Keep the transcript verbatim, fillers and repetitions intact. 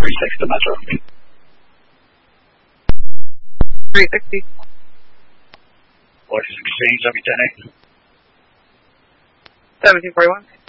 three six to Metro. three sixty. Voices exchange, W ten eight. seventeen forty-one.